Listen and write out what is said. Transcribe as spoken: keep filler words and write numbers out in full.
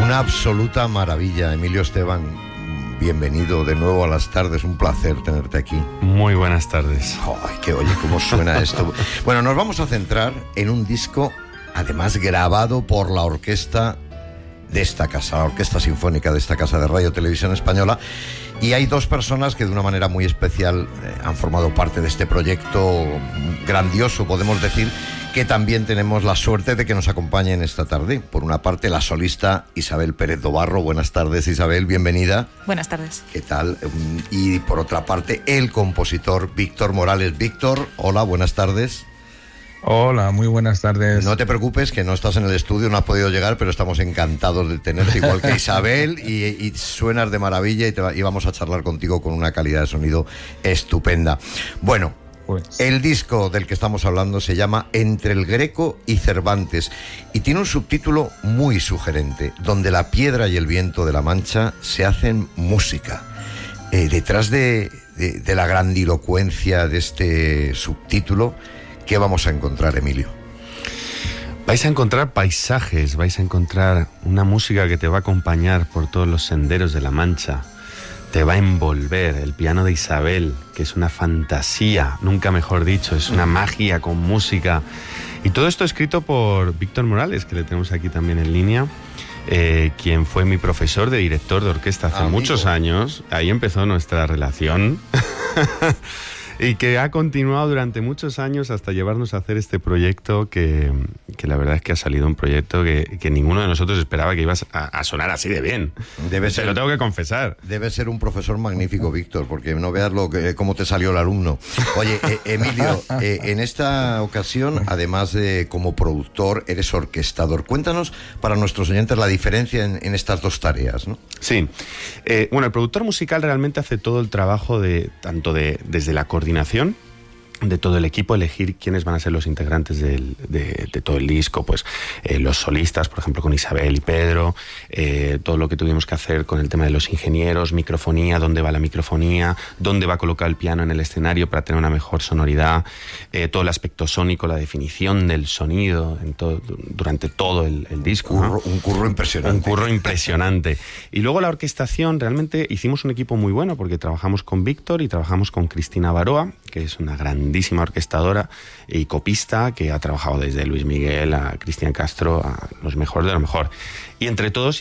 Una absoluta maravilla, Emilio Esteban. Bienvenido de nuevo a Las Tardes, un placer tenerte aquí. Muy buenas tardes. Ay, que oye, cómo suena esto. Bueno, nos vamos a centrar en un disco, además grabado por la orquesta de esta casa, la Orquesta Sinfónica de esta casa de Radio Televisión Española. Y hay dos personas que de una manera muy especial eh, han formado parte de este proyecto grandioso, podemos decir, que también tenemos la suerte de que nos acompañen esta tarde. Por una parte, la solista Isabel Pérez Dobarro. Buenas tardes, Isabel, bienvenida. Buenas tardes. ¿Qué tal? Y por otra parte, el compositor Víctor Morales. Víctor, hola, buenas tardes. Hola, muy buenas tardes. No te preocupes, que no estás en el estudio, no has podido llegar, pero estamos encantados de tenerte, igual que Isabel, y, y suenas de maravilla y, te, y vamos a charlar contigo con una calidad de sonido estupenda. Bueno, pues el disco del que estamos hablando se llama Entre el Greco y Cervantes y tiene un subtítulo muy sugerente, donde la piedra y el viento de la Mancha se hacen música. Eh, detrás de, de, de la grandilocuencia de este subtítulo, ¿qué vamos a encontrar, Emilio? Vais a encontrar paisajes, vais a encontrar una música que te va a acompañar por todos los senderos de la Mancha. Te va a envolver el piano de Isabel, que es una fantasía, nunca mejor dicho, es una magia con música. Y todo esto escrito por Víctor Morales, que le tenemos aquí también en línea, eh, quien fue mi profesor de director de orquesta hace Amigo. muchos años. Ahí empezó nuestra relación. Y que ha continuado durante muchos años hasta llevarnos a hacer este proyecto que, que la verdad es que ha salido un proyecto que, que ninguno de nosotros esperaba que iba a, a sonar así de bien. Debe Te ser, lo tengo que confesar. Debe ser un profesor magnífico, Víctor, porque no veas lo que, cómo te salió el alumno. Oye, eh, Emilio, eh, en esta ocasión, además de como productor, eres orquestador. Cuéntanos para nuestros oyentes la diferencia en, en estas dos tareas, ¿no? Sí. Eh, bueno, el productor musical realmente hace todo el trabajo de tanto de desde la coordinación de todo el equipo, elegir quiénes van a ser los integrantes del, de, de todo el disco, pues eh, los solistas, por ejemplo, con Isabel y Pedro, eh, todo lo que tuvimos que hacer con el tema de los ingenieros, microfonía, dónde va la microfonía, dónde va a colocar el piano en el escenario para tener una mejor sonoridad, eh, todo el aspecto sónico, la definición del sonido en todo, durante todo el, el disco. Un curro, ¿no? un curro impresionante. Un curro impresionante. Y luego la orquestación, realmente hicimos un equipo muy bueno porque trabajamos con Víctor y trabajamos con Cristina Baroa, que es una grandísima orquestadora y copista que ha trabajado desde Luis Miguel a Cristian Castro, a los mejores de lo mejor. Y entre todos